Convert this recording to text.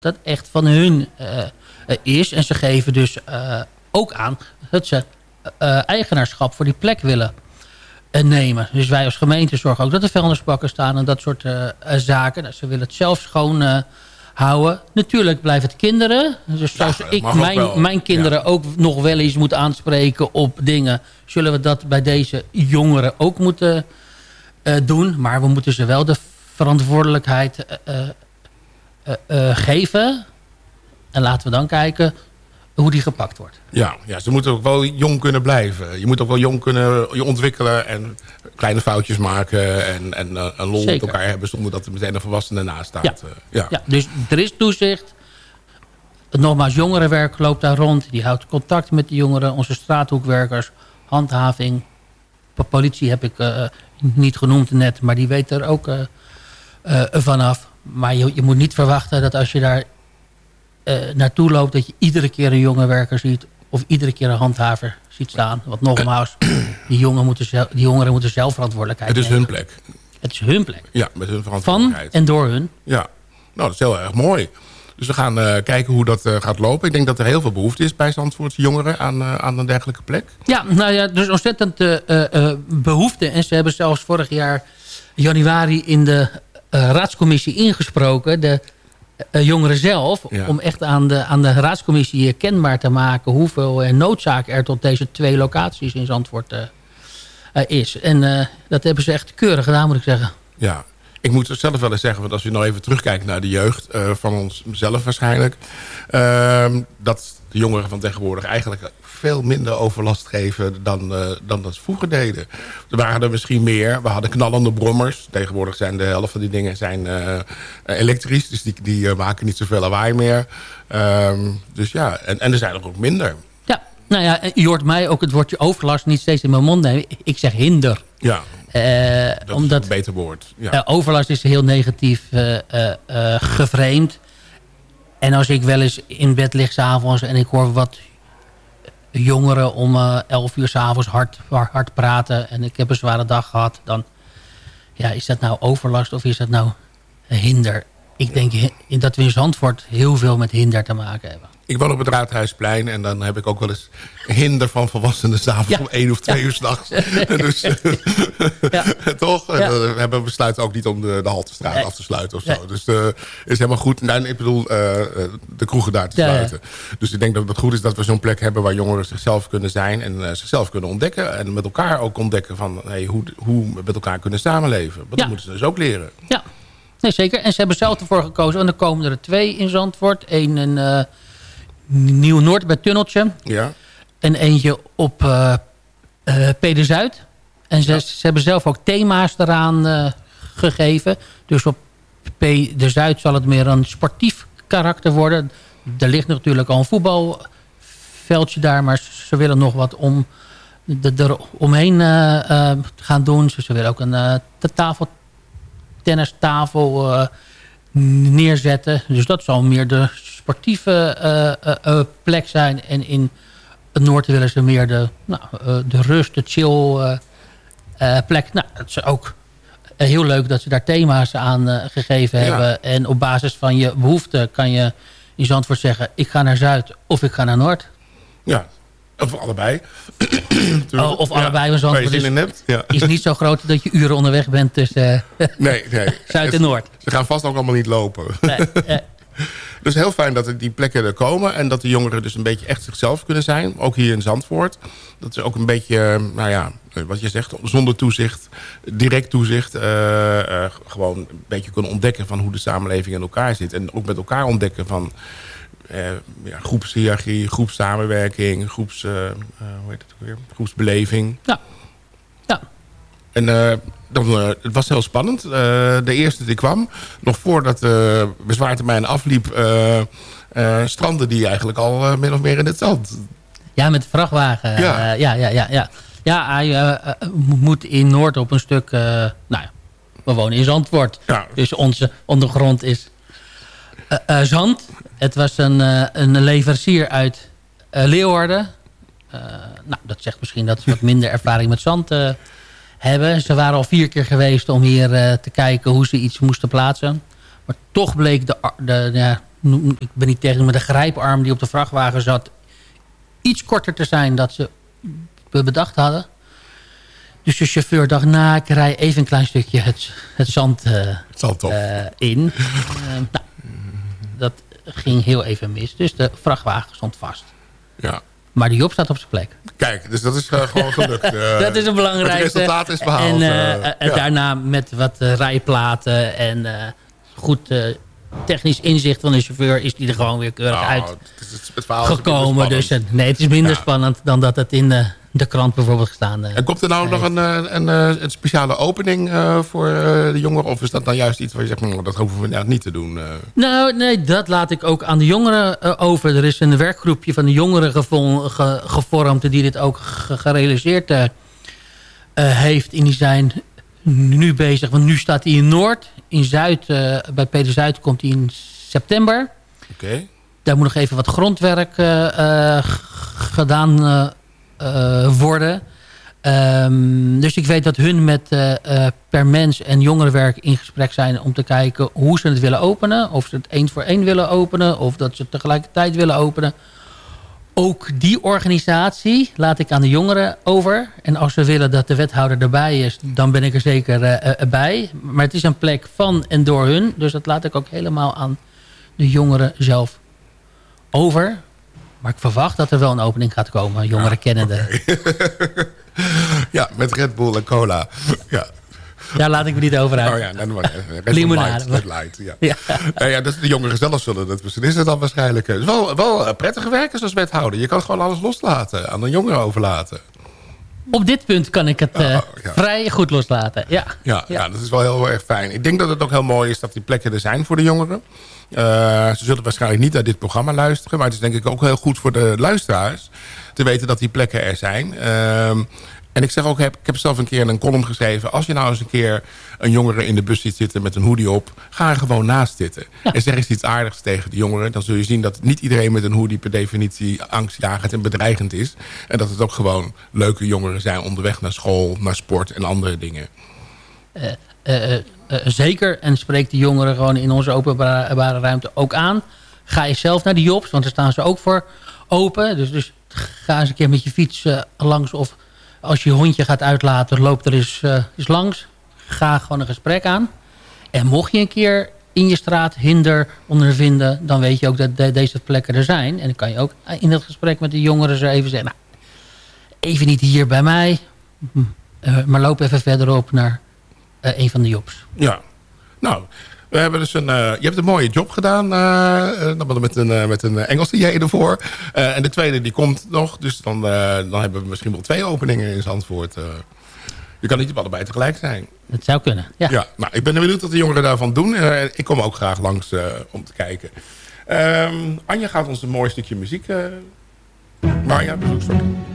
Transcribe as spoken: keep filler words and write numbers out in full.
dat echt van hun uh, is. En ze geven dus uh, ook aan dat ze uh, eigenaarschap voor die plek willen uh, nemen. Dus wij als gemeente zorgen ook dat er vuilnisbakken staan en dat soort uh, uh, zaken. Nou, ze willen het zelf schoon uh, houden. Natuurlijk blijven het kinderen. Dus zoals ja, ik mijn, mijn kinderen ja. ook nog wel eens moet aanspreken op dingen, zullen we dat bij deze jongeren ook moeten uh, doen. Maar we moeten ze wel de verantwoordelijkheid uh, uh, uh, geven. En laten we dan kijken hoe die gepakt wordt. Ja, ja, ze moeten ook wel jong kunnen blijven. Je moet ook wel jong kunnen je ontwikkelen en kleine foutjes maken en, en uh, een lol met elkaar hebben zonder dat er meteen een volwassene naast staat. Ja. Uh, ja. ja, dus er is toezicht. Nogmaals, jongerenwerk loopt daar rond. Die houdt contact met de jongeren, onze straathoekwerkers, handhaving. Politie heb ik uh, niet genoemd net, maar die weet er ook uh, uh, vanaf. Maar je, je moet niet verwachten dat als je daar uh, naartoe loopt, dat je iedere keer een jonge werker ziet of iedere keer een handhaver ziet staan. Want nogmaals, die, jongen moeten zelf, die jongeren moeten zelf verantwoordelijkheid nemen. Het is nemen. hun plek. Het is hun plek. Ja, met hun verantwoordelijkheid. Van en door hun. Ja, nou dat is heel erg mooi. Dus we gaan uh, kijken hoe dat uh, gaat lopen. Ik denk dat er heel veel behoefte is bij Zandvoortse jongeren aan, uh, aan een dergelijke plek. Ja, nou ja, dus ontzettend uh, uh, behoefte. En ze hebben zelfs vorig jaar januari in de uh, raadscommissie ingesproken, de uh, jongeren zelf, ja. om echt aan de, aan de raadscommissie kenbaar te maken hoeveel uh, noodzaak er tot deze twee locaties in Zandvoort uh, uh, is. En uh, dat hebben ze echt keurig gedaan, moet ik zeggen. Ja. Ik moet zelf wel eens zeggen, want als je nou even terugkijkt naar de jeugd uh, van onszelf waarschijnlijk, uh, dat de jongeren van tegenwoordig eigenlijk veel minder overlast geven dan, uh, dan dat ze vroeger deden. Er waren er misschien meer. We hadden knallende brommers. Tegenwoordig zijn de helft van die dingen zijn, uh, elektrisch, dus die, die uh, maken niet zoveel lawaai meer. Uh, dus ja, en, en er zijn er ook minder. Ja, nou ja, je hoort mij ook het woordje overlast niet steeds in mijn mond nemen. Ik zeg hinder. Ja. Uh, dat omdat, is een beter woord. Ja. Uh, overlast is heel negatief uh, uh, uh, geframed. En als ik wel eens in bed lig 's avonds en ik hoor wat jongeren om uh, elf uur 's avonds hard, hard praten en ik heb een zware dag gehad, dan ja, is dat nou overlast of is dat nou hinder? Ik denk dat we in Zandvoort heel veel met hinder te maken hebben. Ik woon op het Raadhuisplein en dan heb ik ook wel eens hinder van volwassenen 's avonds ja. om één of twee ja. uur 's nachts. dus, ja. toch? Ja. We hebben besluiten ook niet om de, de Haltestraat nee. af te sluiten of zo. Nee. Dus het uh, is helemaal goed. Nou, ik bedoel, uh, de kroegen daar te sluiten. Ja, ja. Dus ik denk dat het goed is dat we zo'n plek hebben waar jongeren zichzelf kunnen zijn en uh, zichzelf kunnen ontdekken. En met elkaar ook ontdekken van hey, hoe, hoe we met elkaar kunnen samenleven. Want ja. dat moeten ze dus ook leren. Ja, nee, zeker. En ze hebben zelf ervoor gekozen. En dan komen er twee in Zandvoort. Eén in uh, Nieuw-Noord bij Tunneltje. Ja. En eentje op uh, uh, Peder-Zuid. En ze, ja. ze hebben zelf ook thema's eraan uh, gegeven. Dus op Peder-Zuid zal het meer een sportief karakter worden. Er ligt natuurlijk al een voetbalveldje daar. Maar ze willen nog wat om, de, er omheen uh, uh, gaan doen. Ze, ze willen ook een uh, tafel, tennistafel uh, neerzetten. Dus dat zal meer de sportieve uh, uh, uh, plek zijn. En in het noorden willen ze meer de, nou, uh, de rust, de chill uh, uh, plek. Nou, het is ook uh, heel leuk dat ze daar thema's aan uh, gegeven ja. hebben. En op basis van je behoeften kan je in Zandvoort zeggen, ik ga naar Zuid of ik ga naar Noord. Ja, of allebei. oh, of allebei, ja, want Zandvoort is, ja. is niet zo groot dat je uren onderweg bent tussen uh, nee, nee. Zuid en Noord. Ze gaan vast ook allemaal niet lopen. Nee, eh. Dus heel fijn dat er die plekken er komen. En dat de jongeren dus een beetje echt zichzelf kunnen zijn. Ook hier in Zandvoort. Dat ze ook een beetje, nou ja, wat je zegt, zonder toezicht, direct toezicht. Uh, uh, gewoon een beetje kunnen ontdekken van hoe de samenleving in elkaar zit. En ook met elkaar ontdekken van uh, ja, groepshiërarchie, groepssamenwerking, groeps, uh, uh, hoe heet het ook weer? groepsbeleving. Ja. Ja. En uh, dan, uh, het was heel spannend. Uh, de eerste die kwam, nog voordat uh, bezwaartermijn afliep, uh, uh, strandde die eigenlijk al uh, min of meer in het zand. Ja, met de vrachtwagen. Ja, uh, ja, ja, ja, ja. Ja, hij uh, moet in Noord op een stuk, uh, nou ja, we wonen in Zandvoort. Ja. Dus onze ondergrond is uh, uh, zand. Het was een, uh, een leverancier uit uh, Leeuwarden. Uh, nou, dat zegt misschien dat ze wat minder ervaring met zand uh, hebben. Ze waren al vier keer geweest om hier uh, te kijken hoe ze iets moesten plaatsen. Maar toch bleek de, de, de, ik ben niet tegen met de grijparm die op de vrachtwagen zat, iets korter te zijn dan ze bedacht hadden. Dus de chauffeur dacht, nou, ik rij even een klein stukje het, het zand, uh, het zand uh, in. Uh, nou, dat ging heel even mis. Dus de vrachtwagen stond vast. Ja. Maar de Job staat op zijn plek. Kijk, dus dat is uh, gewoon gelukt. Uh, dat is het belangrijkste. Het resultaat is behaald. En uh, uh, ja. daarna met wat uh, rijplaten en uh, goed uh, technisch inzicht van de chauffeur is die er gewoon weer keurig nou, uit het is het verhaal gekomen. Dus uh, nee, het is minder ja. spannend dan dat het in de, de krant bijvoorbeeld gestaan uh, En komt er nou heeft. nog een, een, een, een speciale opening uh, voor uh, de jongeren? Of is dat dan juist iets waar je zegt, nou, dat hoeven we nou niet te doen? Uh. Nou, nee, dat laat ik ook aan de jongeren uh, over. Er is een werkgroepje van de jongeren gevo- ge- gevormd die dit ook ge- gerealiseerd uh, uh, heeft. En die zijn nu bezig, want nu staat hij in Noord. In Zuid, uh, bij Peter Zuid komt hij in september. Oké. Okay. Daar moet nog even wat grondwerk uh, uh, gedaan uh, uh, worden. Um, dus ik weet dat hun met uh, uh, per mens en jongerenwerk in gesprek zijn om te kijken hoe ze het willen openen. Of ze het één voor één willen openen. Of dat ze het tegelijkertijd willen openen. Ook die organisatie laat ik aan de jongeren over. En als ze willen dat de wethouder erbij is, dan ben ik er zeker uh, uh, bij. Maar het is een plek van en door hun. Dus dat laat ik ook helemaal aan de jongeren zelf over. Maar ik verwacht dat er wel een opening gaat komen. Jongeren ja, kennende. Okay. Ja, met Red Bull en cola. Ja. Daar laat ik me niet over uit. Oh ja, dan maar limonade. Red light, ja. Ja. Uh, ja, dus de jongeren zelf zullen dat beslissen dan waarschijnlijk. Het is wel, wel prettige werkers als wethouder. Je kan gewoon alles loslaten, aan de jongeren overlaten. Op dit punt kan ik het uh, oh, ja. vrij goed loslaten. Ja. Ja, ja. ja, dat is wel heel erg fijn. Ik denk dat het ook heel mooi is dat die plekken er zijn voor de jongeren. Uh, ze zullen waarschijnlijk niet naar dit programma luisteren. Maar het is denk ik ook heel goed voor de luisteraars te weten dat die plekken er zijn. Uh, en ik zeg ook, ik heb zelf een keer in een column geschreven, als je nou eens een keer een jongere in de bus ziet zitten met een hoodie op, ga er gewoon naast zitten. Ja. En zeg eens iets aardigs tegen de jongeren. Dan zul je zien dat niet iedereen met een hoodie per definitie angstjagend en bedreigend is. En dat het ook gewoon leuke jongeren zijn onderweg naar school, naar sport en andere dingen. Uh, uh, uh, uh, zeker. En spreek de jongeren gewoon in onze openbare ruimte ook aan. Ga je zelf naar de Jobs, want daar staan ze ook voor open. Dus, dus ga eens een keer met je fiets uh, langs. Of als je je hondje gaat uitlaten, loop er eens, uh, eens langs. Ga gewoon een gesprek aan. En mocht je een keer in je straat hinder ondervinden, dan weet je ook dat de, deze plekken er zijn. En dan kan je ook in dat gesprek met de jongeren zo even zeggen, nou, even niet hier bij mij, uh, maar loop even verderop naar uh, een van de Jobs. Ja, nou, we hebben dus een, uh, je hebt een mooie job gedaan, uh, uh, met een, uh, met een Engelse J ervoor. Uh, en de tweede die komt nog, dus dan, uh, dan hebben we misschien wel twee openingen in Zandvoort. Uh, je kan niet op allebei tegelijk zijn. Dat zou kunnen, ja. Ja, nou, ik ben benieuwd wat de jongeren daarvan doen. Uh, ik kom ook graag langs uh, om te kijken. Um, Anja gaat ons een mooi stukje muziek... Uh, Marja, sorry.